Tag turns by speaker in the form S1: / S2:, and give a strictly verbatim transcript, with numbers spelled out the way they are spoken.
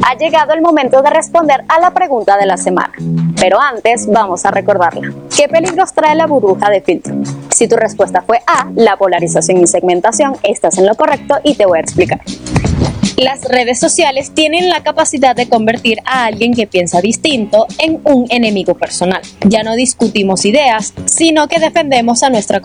S1: Ha llegado el momento de responder a la pregunta de la semana. Pero antes vamos a recordarla. ¿Qué peligros trae la burbuja de filtro? Si tu respuesta fue A, la polarización y segmentación, estás en lo correcto y te voy a explicar.
S2: Las redes sociales tienen la capacidad de convertir a alguien que piensa distinto en un enemigo personal. Ya no discutimos ideas, sino que defendemos a nuestra